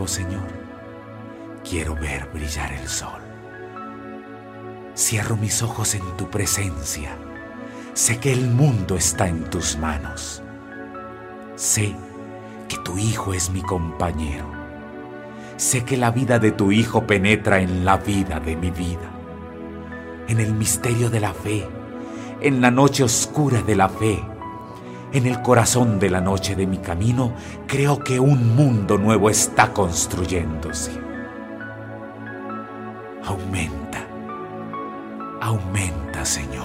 embargo, Señor, quiero ver brillar el sol. Cierro mis ojos en tu presencia. Sé que el mundo está en tus manos. Sé que tu Hijo es mi compañero. Sé que la vida de tu Hijo penetra en la vida de mi vida. En el misterio de la fe, en la noche oscura de la fe, en el corazón de la noche de mi camino, creo que un mundo nuevo está construyéndose. Aumenta, aumenta, Señor.